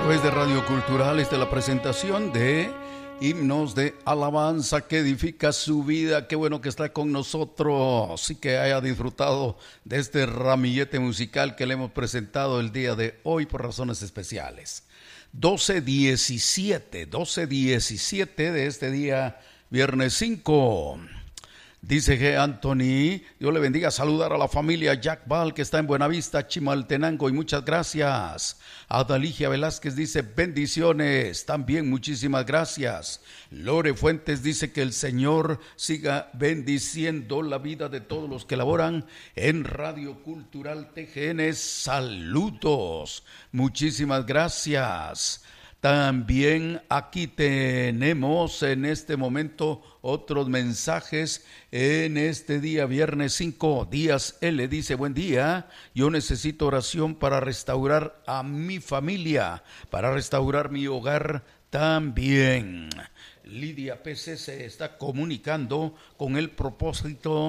través de Radio Cultural de la presentación de himnos de alabanza que edifica su vida. Qué bueno que está con nosotros y que haya disfrutado de este ramillete musical que le hemos presentado el día de hoy por razones especiales. 12:17 de este día, viernes 5. Dice G. Anthony, Dios le bendiga, saludar a la familia Jack Val que está en Buenavista, Chimaltenango, y muchas gracias. Adaligia Velázquez dice bendiciones, también muchísimas gracias. Lore Fuentes dice que el Señor siga bendiciendo la vida de todos los que laboran en Radio Cultural TGN, saludos, muchísimas gracias. También aquí tenemos en este momento otros mensajes en este día, viernes 5. Díaz L. dice, buen día, yo necesito oración para restaurar a mi familia, para restaurar mi hogar también. Lidia PC se está comunicando con el propósito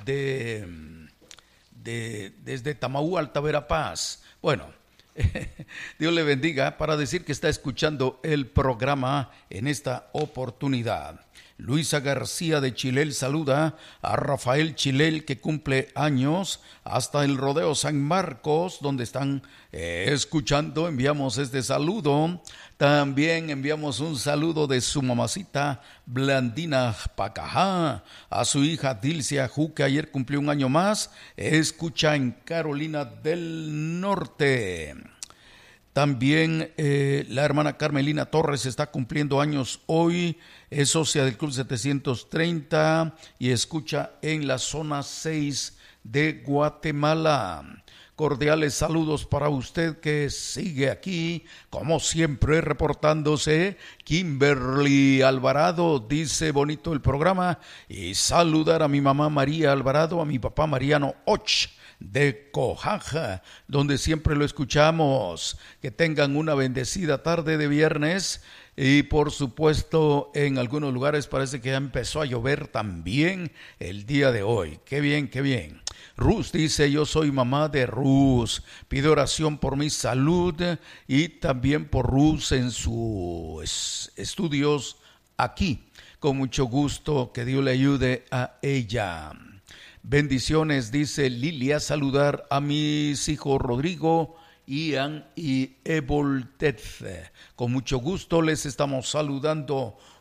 desde Tamaú, Alta Verapaz. Bueno, Dios le bendiga, para decir que está escuchando el programa en esta oportunidad. Luisa García de Chilel saluda a Rafael Chilel, que cumple años, hasta el Rodeo San Marcos, donde están escuchando. Enviamos este saludo. También enviamos un saludo de su mamacita Blandina Pacajá, a su hija Dilcia Ju, que ayer cumplió un año más, escucha en Carolina del Norte. También la hermana Carmelina Torres está cumpliendo años hoy, es socia del Club 730 y escucha en la zona 6 de Guatemala. Cordiales saludos para usted que sigue aquí, como siempre, reportándose. Kimberly Alvarado dice, bonito el programa, y saludar a mi mamá María Alvarado, a mi papá Mariano Och de Cojaja, donde siempre lo escuchamos. Que tengan una bendecida tarde de viernes. Y por supuesto, en algunos lugares parece que ya empezó a llover también el día de hoy. Qué bien, qué bien. Ruz dice, yo soy mamá de Ruz, pide oración por mi salud y también por Ruz en sus estudios aquí. Con mucho gusto, que Dios le ayude a ella. Bendiciones, dice Lilia, saludar a mis hijos Rodrigo, Ian y Evoltez. Con mucho gusto les estamos saludando.